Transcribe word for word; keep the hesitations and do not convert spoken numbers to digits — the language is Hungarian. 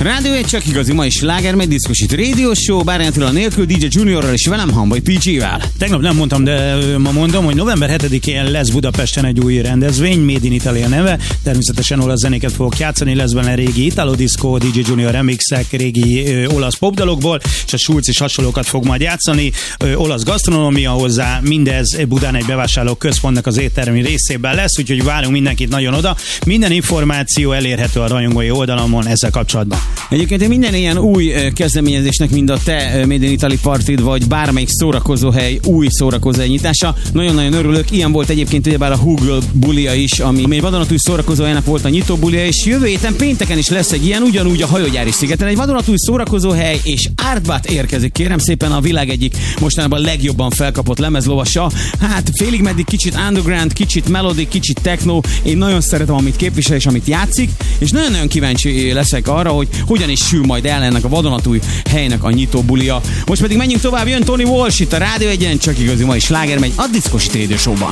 Rádió egy csak igazi, ma is sláger, megy diszkosít rádió show, Bárányi Attila nélkül, dé dzsé Juniorral és velem Hambai pé dzsével. Tegnap nem mondtam, de ma mondom, hogy november hetedikén lesz Budapesten egy új rendezvény, Made in Italy a neve, természetesen olasz zenéket fogok játszani, lesz benne régi Italo Disco, dé dzsé Junior remixek, régi ö, olasz popdalokból, és a Schulz is hasonlókat fog majd játszani, ö, olasz gasztronómia hozzá, mindez Budán egy bevásárló központnak az éttermi részében lesz, úgyhogy várunk mindenkit nagyon oda. Minden információ elérhető a rajongói oldalamon ezzel kapcsolatban. Egyébként minden ilyen új kezdeményezésnek, mind a te Made in Italy partid, vagy bármelyik szórakozóhely új szórakozóhely nyitása, nagyon-nagyon örülök. Ilyen volt egyébként ugyebár a Google bulia is, ami egy vadonatúj szórakozóhelynek volt a nyitó bulia, és jövő héten pénteken is lesz egy ilyen, ugyanúgy a Hajógyári szigeten egy vadonatúj szórakozóhely, és Artbat érkezik, kérem szépen, a világ egyik mostanában legjobban felkapott lemezlovasa. Hát félig meddig kicsit underground, kicsit melodic, kicsit techno. Én nagyon szeretem, amit képvisel és amit játszik, és nagyon-nagyon kíváncsi leszek arra, hogy hogyan is sül majd el ennek a vadonatúj helynek a nyitó bulia. Most pedig menjünk tovább, jön Tony Walsh itt a Rádió egyen, csak igazi, ma is sláger megy a Diszkosít Radio Show-ban.